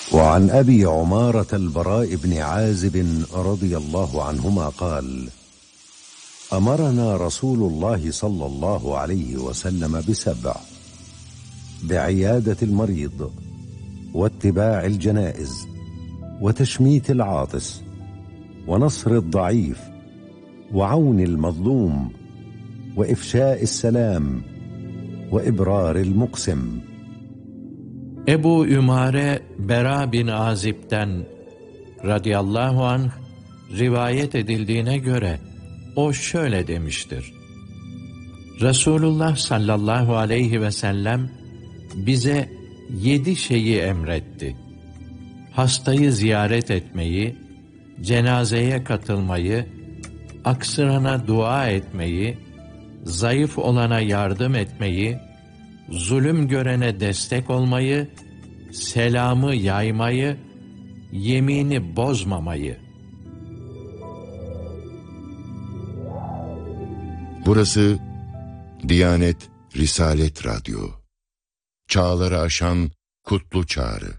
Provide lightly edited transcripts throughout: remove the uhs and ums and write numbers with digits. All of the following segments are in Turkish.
وعن أبي عمارة البراء بن عازب رضي الله عنهما قال: أمرنا رسول الله صلى الله عليه وسلم ب7: بعيادة المريض، واتباع الجنائز، وتشميت العاطس، ونصر الضعيف، وعون المظلوم، وإفشاء السلام، وإبرار المقسم. Ebu Ümare Bera bin Azib'den radıyallahu anh rivayet edildiğine göre o şöyle demiştir: Resulullah sallallahu aleyhi ve sellem bize 7 şeyi emretti: hastayı ziyaret etmeyi, cenazeye katılmayı, aksırana dua etmeyi, zayıf olana yardım etmeyi, zulüm görene destek olmayı, selamı yaymayı, yemini bozmamayı. Burası Diyanet Risalet Radyo. Çağları aşan kutlu çağrı.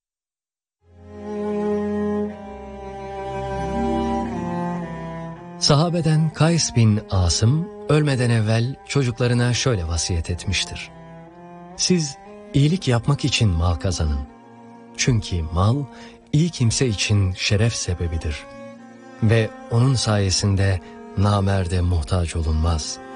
Sahabeden Kays bin Asım ölmeden evvel çocuklarına şöyle vasiyet etmiştir: Siz iyilik yapmak için mal kazanın. Çünkü mal iyi kimse için şeref sebebidir. Ve onun sayesinde namerde muhtaç olunmaz.